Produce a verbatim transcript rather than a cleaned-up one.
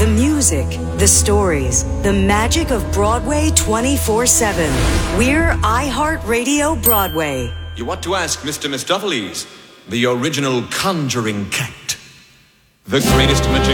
The music, the stories, the magic of Broadway twenty-four seven. We're iHeartRadio Broadway. You want to ask Mister Mistopheles, the original conjuring cat, the greatest magician